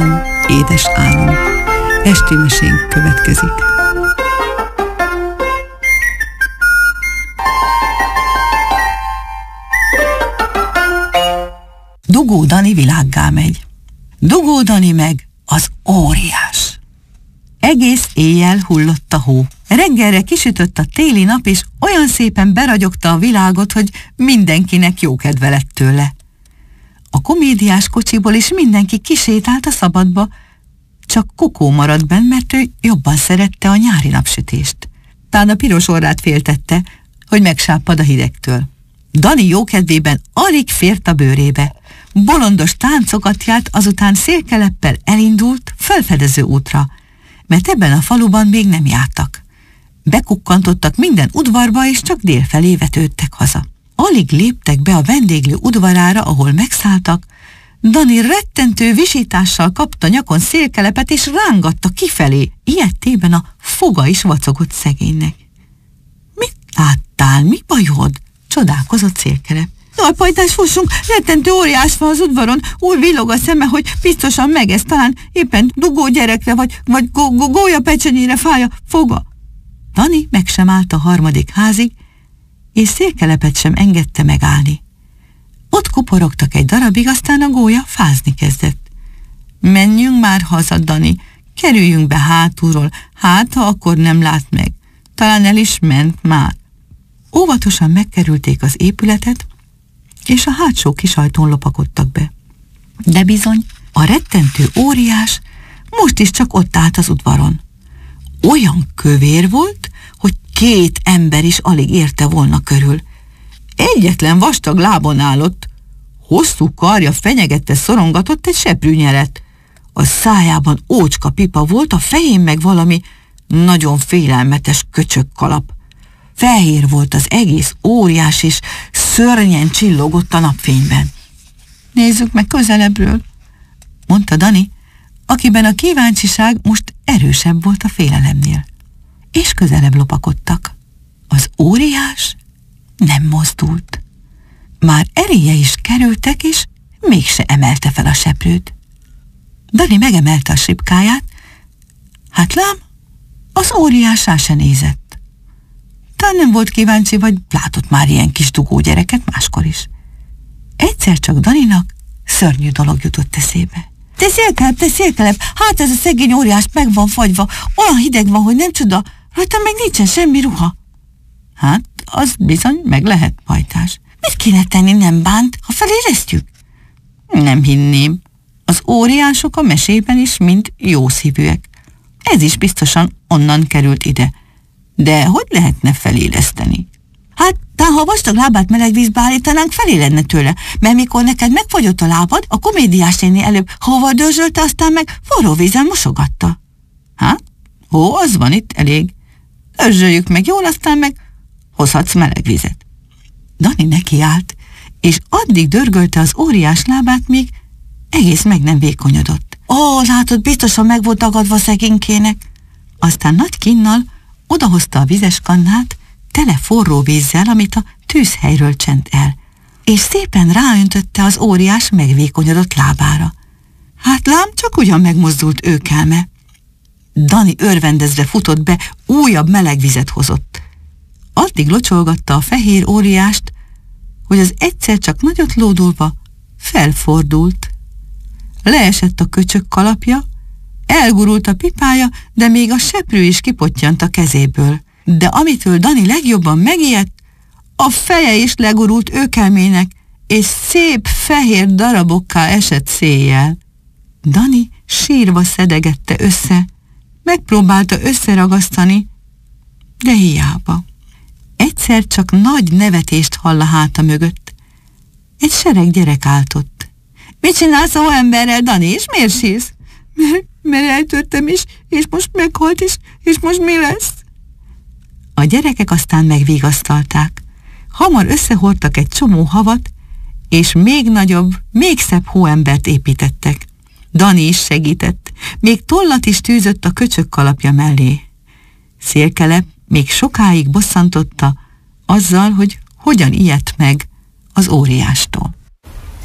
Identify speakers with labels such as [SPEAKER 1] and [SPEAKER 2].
[SPEAKER 1] Édes álom. Esti mesénk következik. Dugó Dani világgá megy. Dugó Dani meg az óriás. Egész éjjel hullott a hó. Reggelre kisütött a téli nap, és olyan szépen beragyogta a világot, hogy mindenkinek jó kedve lett tőle. A komédiás kocsiból is mindenki kisétált a szabadba, csak Kokó maradt benn, mert ő jobban szerette a nyári napsütést. Tán a piros orrát féltette, hogy megsáppad a hidegtől. Dani jókedvében alig fért a bőrébe. Bolondos táncokat járt, azután szélkeleppel elindult felfedező útra, mert ebben a faluban még nem jártak. Bekukkantottak minden udvarba, és csak délfelé vetődtek haza. Alig léptek be a vendéglő udvarára, ahol megszálltak, Dani rettentő visítással kapta nyakon szélkelepet, és rángatta kifelé. Ilyettében a foga is vacogott szegénynek. Mit láttál? Mi bajod? Csodálkozott szélkelep. Jaj, pajtás, fussunk, rettentő óriás van az udvaron, úgy villog a szeme, hogy biztosan megesz, talán éppen dugó gyerekre, vagy gólya pecsenyére fáj a foga. Dani meg sem állt a harmadik házig, és szélkelepet sem engedte megállni. Ott kuporogtak egy darabig, aztán a gólya fázni kezdett. Menjünk már haza, Dani, kerüljünk be hátulról, hát ha akkor nem lát meg. Talán el is ment már. Óvatosan megkerülték az épületet, és a hátsó kis ajtón lopakodtak be. De bizony, a rettentő óriás most is csak ott állt az udvaron. Olyan kövér volt, hogy 2 ember is alig érte volna körül. Egyetlen vastag lábon állott, hosszú karja fenyegette szorongatott egy seprűnyelet. A szájában ócska pipa volt, a fején meg valami nagyon félelmetes köcsökkalap. Fehér volt az egész óriás, és szörnyen csillogott a napfényben. Nézzük meg közelebbről, mondta Dani, akiben a kíváncsiság most erősebb volt a félelemnél. És közelebb lopakodtak. Az óriás nem mozdult. Már eléje is kerültek, és mégse emelte fel a seprőt. Dani megemelte a sipkáját, hát lám, az óriás rá se nézett. Talán nem volt kíváncsi, vagy látott már ilyen kis dugó gyereket máskor is. Egyszer csak Daninak szörnyű dolog jutott eszébe. Te szélkelep, hát ez a szegény óriás meg van fagyva, olyan hideg van, hogy nem csoda, rajta meg nincsen semmi ruha. Hát, az bizony meg lehet, pajtás. Mit kéne tenni, nem bánt, ha felélesztjük? Nem hinném. Az óriások a mesében is mind jószívűek. Ez is biztosan onnan került ide. De hogy lehetne feléleszteni? Hát, ha vastag lábát meleg vízbe állítanánk, felé lenne tőle, mert mikor neked megfagyott a lábad, a komédiás néni előbb hova dörzsölte, aztán meg forró vízen mosogatta. Hát, hó, az van itt elég. Dörzsöljük meg jól, aztán meg hozhatsz meleg vizet. Dani nekiállt, és addig dörgölte az óriás lábát, míg egész meg nem vékonyodott. Ó, látod, biztosan meg volt dagadva szegénykének. Aztán nagy kínnal odahozta a vizes kannát, tele forró vízzel, amit a tűzhelyről csent el, és szépen ráöntötte az óriás megvékonyodott lábára. Hát lám, csak ugyan megmozdult őkelme. Dani örvendezve futott be, újabb meleg vizet hozott. Addig locsolgatta a fehér óriást, hogy az egyszer csak nagyot lódulva felfordult. Leesett a köcsök kalapja, elgurult a pipája, de még a seprő is kipottyant a kezéből. De amitől Dani legjobban megijedt, a feje is legurult őkelmének, és szép fehér darabokká esett széjjel. Dani sírva szedegette össze, megpróbálta összeragasztani, de hiába. Egyszer csak nagy nevetést hall a háta mögött. Egy sereg gyerek állt ott. Mit csinálsz a emberrel, Dani, és miért sírsz? Mert eltörtem is, és most meghalt is, és most mi lesz? A gyerekek aztán megvigasztalták. Hamar összehordtak egy csomó havat, és még nagyobb, még szebb hóembert építettek. Dani is segített, még tollat is tűzött a köcsök kalapja mellé. Szélkelep még sokáig bosszantotta azzal, hogy hogyan ijedt meg az óriástól.